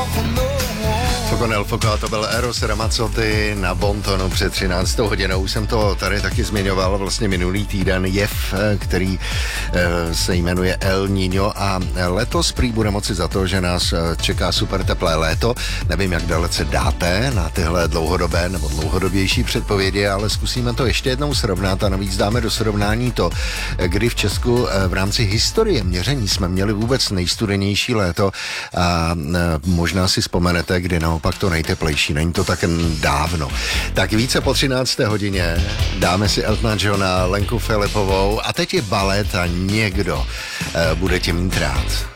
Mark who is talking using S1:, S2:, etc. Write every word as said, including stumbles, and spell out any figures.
S1: Con Foco, to byl Eros Ramazzotti na Bontonu před třináctou hodinou. Jsem to tady taky zmiňoval vlastně minulý týden. Jev, který se jmenuje El Niño a letos prý bude moci za to, že nás čeká super teplé léto. Nevím, jak dalece dáte na tyhle dlouhodobé nebo dlouhodobější předpovědi, ale zkusíme to ještě jednou srovnat a navíc dáme do srovnání to, kdy v Česku v rámci historie měření jsme měli vůbec nejstudenější léto a možná si vzpomenete, kdy naopak to nejteplejší, není to tak dávno. Tak více po třinácté hodině dáme si Eltona Johna, Lenku Filipovou a teď je balet a někdo uh, bude tě mít rád.